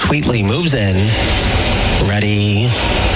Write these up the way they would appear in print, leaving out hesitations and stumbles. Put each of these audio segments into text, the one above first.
Sweetly moves in. Ready.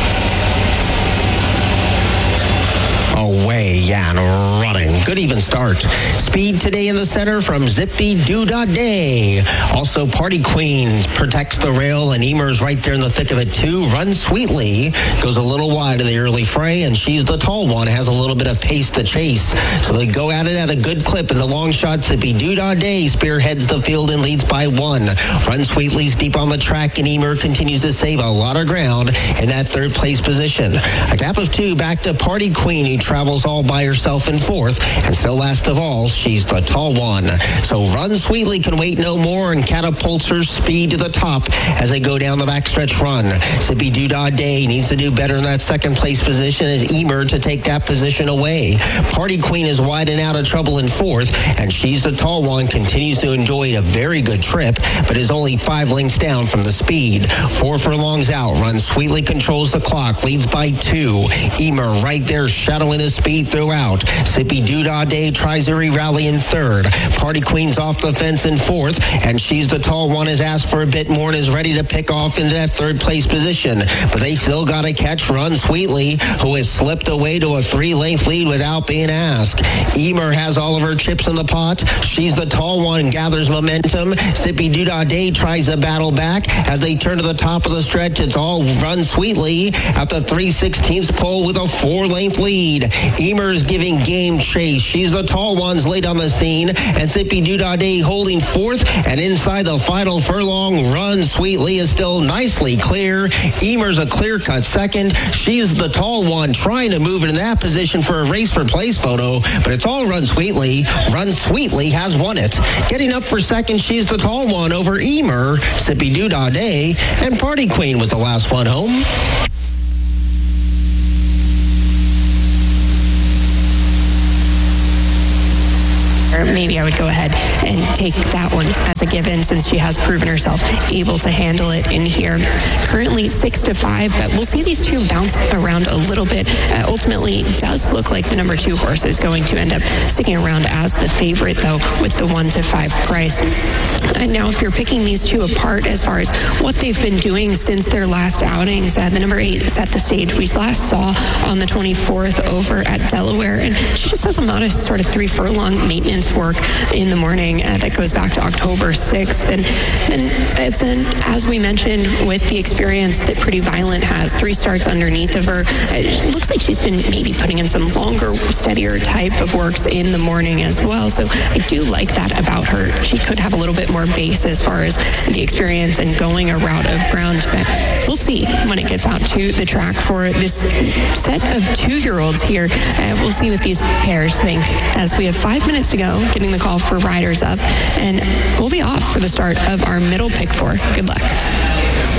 Away, and running. Good even start. Speed today in the center from Zippy Doodah Day. Also, Party Queen protects the rail, and Emer's right there in the thick of it, too. Run Sweetly goes a little wide in the early fray, and she's the tall one, has a little bit of pace to chase. So they go at it at a good clip in the long shot. Zippy Doodah Day spearheads the field and leads by 1. Run Sweetly's deep on the track, and Emer continues to save a lot of ground in that third place position. A gap of 2 back to Party Queen, who travels all by herself in 4th, and still last of all, she's the tall one. So Run Sweetly can wait no more and catapults her speed to the top as they go down the backstretch run. Zippy Doodah Day needs to do better in that second place position as Emer to take that position away. Party Queen is wide and out of trouble in 4th, and she's the tall one continues to enjoy a very good trip, but is only 5 lengths down from the speed. 4 furlongs out. Run Sweetly controls the clock, leads by 2. Emer right there shadowing his speed throughout. Zippy Doodah Day tries a rally in 3rd. Party Queen's off the fence in 4th, and she's the tall one has asked for a bit more and is ready to pick off into that 3rd place position. But they still got to catch Run Sweetly, who has slipped away to a 3-length lead without being asked. Emer has all of her chips in the pot. She's the tall one, gathers momentum. Zippy Doodah Day tries to battle back as they turn to the top of the stretch. It's all Run Sweetly at the 3/16 pole with a 4-length lead. Emer's giving game chase. She's the tall ones late on the scene, and Zippy Doodah Day holding 4th, and inside the final furlong, Run Sweetly is still nicely clear. Emer's a clear-cut 2nd. She's the tall one trying to move into that position for a race for place photo, but it's all Run Sweetly. Run Sweetly has won it. Getting up for 2nd, she's the tall one over Emer, Zippy Doodah Day, and Party Queen was the last one home. Maybe I would go ahead and take that one as a given since she has proven herself able to handle it in here. Currently 6-5, but we'll see these 2 bounce around a little bit. Ultimately, it does look like the number 2 horse is going to end up sticking around as the favorite, though, with the 1-5 price. And now, if you're picking these 2 apart as far as what they've been doing since their last outings, the number 8 set the stage we last saw on the 24th over at Delaware, and she just has a modest sort of 3-furlong maintenance work in the morning that goes back to October 6th. And as we mentioned, with the experience that Pretty Violent has, 3 starts underneath of her, it looks like she's been maybe putting in some longer, steadier type of works in the morning as well. So I do like that about her. She could have a little bit more base as far as the experience and going a route of ground, but we'll see when it gets out to the track for this set of 2-year-olds here. We'll see what these pairs think as we have 5 minutes to go, getting the call for riders up, and we'll be off for the start of our middle pick 4. Good luck.